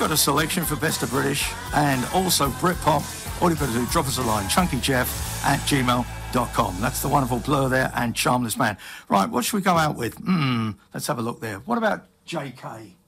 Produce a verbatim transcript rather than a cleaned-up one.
got a selection for Best of British and also Britpop. All you've got to do, drop us a line, chunkyjeff at gmail dot com. That's the wonderful Blur there and Charmless Man. Right, what should we go out with? Hmm, let's have a look there. What about J K?